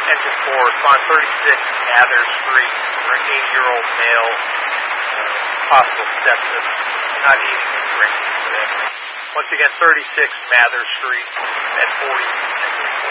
engine 4, it's on 36 Mather Street for an 80-year-old male, possible sepsis, not eating and drinking today. Once again, 36 Mather Street at 40.